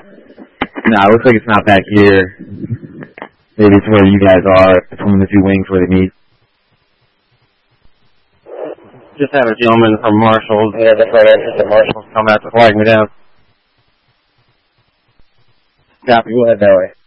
No, it looks like it's not back here. Maybe it's where you guys are, between the two wings where they meet. Just had a gentleman from Marshall's, the front entrance at Marshall's, come out to flag me down. Copy, we'll head that way.